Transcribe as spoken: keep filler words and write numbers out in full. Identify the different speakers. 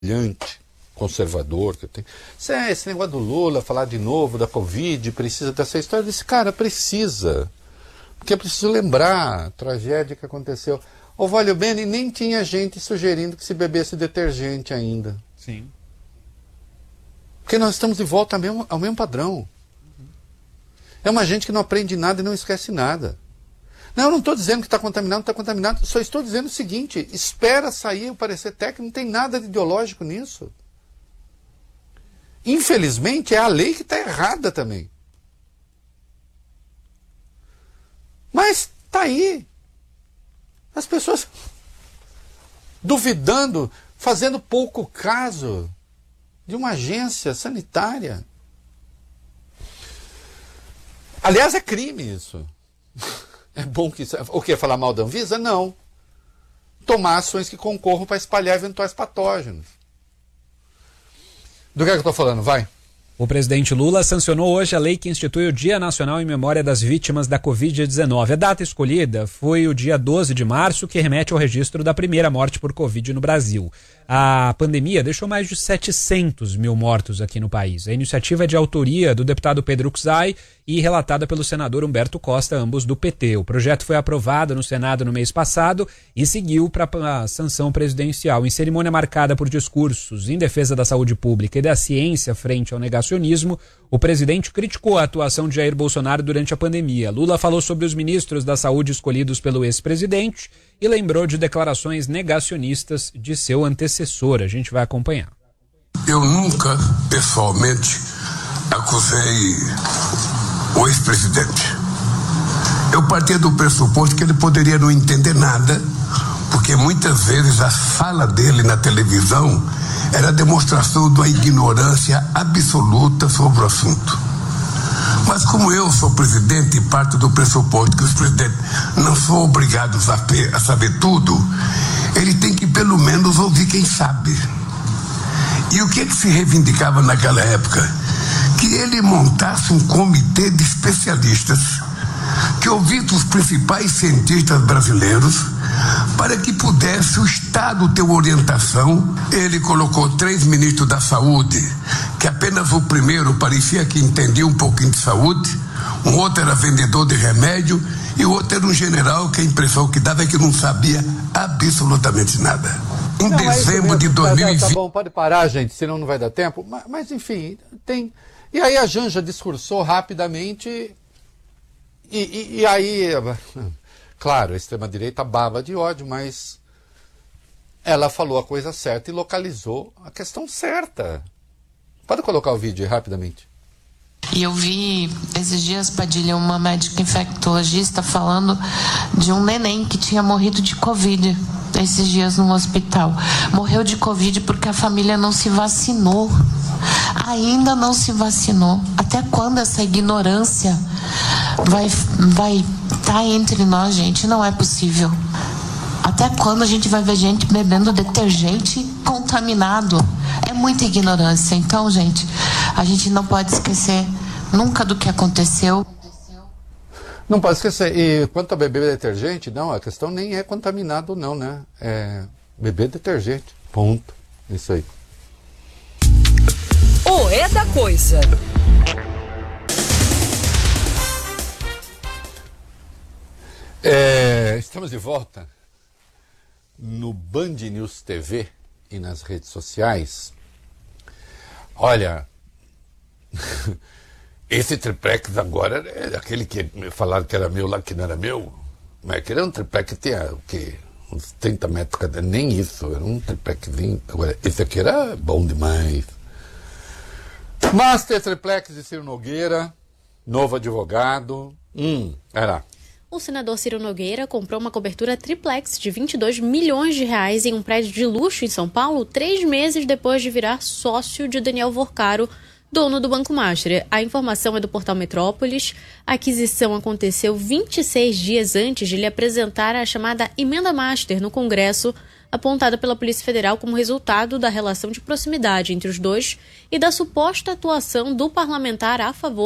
Speaker 1: conservador que eu tenho. Esse negócio do Lula, falar de novo da Covid, precisa dessa história. Eu disse, cara, precisa. Porque é preciso lembrar a tragédia que aconteceu. O Valho Bene nem tinha gente sugerindo que se bebesse detergente ainda.
Speaker 2: Sim.
Speaker 1: Porque nós estamos de volta ao mesmo, ao mesmo padrão. É uma gente que não aprende nada e não esquece nada. Não, eu não estou dizendo que está contaminado, não está contaminado. Só estou dizendo o seguinte, espera sair o parecer técnico, não tem nada de ideológico nisso. Infelizmente, é a lei que está errada também. Mas está aí. As pessoas duvidando, fazendo pouco caso de uma agência sanitária. Aliás, é crime isso. É bom que... O que? Falar mal da Anvisa? Não. Tomar ações que concorram para espalhar eventuais patógenos. Do que é que eu estou falando? Vai.
Speaker 2: O presidente Lula sancionou hoje a lei que institui o Dia Nacional em Memória das Vítimas da covid dezenove. A data escolhida foi o dia doze de março, que remete ao registro da primeira morte por Covid no Brasil. A pandemia deixou mais de setecentos mil mortos aqui no país. A iniciativa é de autoria do deputado Pedro Kuczaj e relatada pelo senador Humberto Costa, ambos do P T. O projeto foi aprovado no Senado no mês passado e seguiu para a sanção presidencial. Em cerimônia marcada por discursos em defesa da saúde pública e da ciência frente ao negacionismo, o presidente criticou a atuação de Jair Bolsonaro durante a pandemia. Lula falou sobre os ministros da saúde escolhidos pelo ex-presidente e lembrou de declarações negacionistas de seu antecessor. A gente vai acompanhar.
Speaker 3: Eu nunca, pessoalmente, acusei o ex-presidente. Eu partia do pressuposto que ele poderia não entender nada, porque muitas vezes a fala dele na televisão era demonstração de uma ignorância absoluta sobre o assunto. Mas como eu sou presidente e parto do pressuposto que os presidentes não são obrigados a, ter, a saber tudo, ele tem que pelo menos ouvir quem sabe. E o que, que se reivindicava naquela época? Que ele montasse um comitê de especialistas que ouvisse os principais cientistas brasileiros para que pudesse o Estado ter orientação. Ele colocou três ministros da saúde, que apenas o primeiro parecia que entendia um pouquinho de saúde, um outro era vendedor de remédio e o outro era um general que a impressão que dava é que não sabia absolutamente nada. Em não, dezembro de dois mil e vinte...
Speaker 1: Tá bom, pode parar, gente, senão não vai dar tempo. Mas, mas enfim, tem... E aí a Janja discursou rapidamente e, e, e aí... Claro, a extrema-direita baba de ódio, mas ela falou a coisa certa e localizou a questão certa. Pode colocar o vídeo aí rapidamente.
Speaker 4: E eu vi esses dias, Padilha, uma médica infectologista falando de um neném que tinha morrido de Covid esses dias no hospital. Morreu de Covid porque a família não se vacinou. Ainda não se vacinou. Até quando essa ignorância vai vai estar entre nós, gente? Não é possível. Até quando a gente vai ver gente bebendo detergente contaminado? É muita ignorância. Então, gente, a gente não pode esquecer nunca do que aconteceu.
Speaker 1: Não pode esquecer. E quanto a beber detergente, não, a questão nem é contaminado não, né? É beber detergente. Ponto. Isso aí.
Speaker 5: O É da Coisa.
Speaker 1: É, estamos de volta no Band News T V e nas redes sociais. Olha, esse triplex agora é aquele que falaram que era meu lá, que não era meu. Mas aquele era um triplex que tinha o quê? Uns trinta metros cada, nem isso, era um triplexzinho. Agora, esse aqui era bom demais. Master Triplex de Ciro Nogueira, novo advogado. Hum, era.
Speaker 6: O senador Ciro Nogueira comprou uma cobertura triplex de vinte e dois milhões de reais em um prédio de luxo em São Paulo, três meses depois de virar sócio de Daniel Vorcaro, dono do Banco Master. A informação é do portal Metrópolis. A aquisição aconteceu vinte e seis dias antes de ele apresentar a chamada Emenda Master no Congresso, apontada pela Polícia Federal como resultado da relação de proximidade entre os dois e da suposta atuação do parlamentar a favor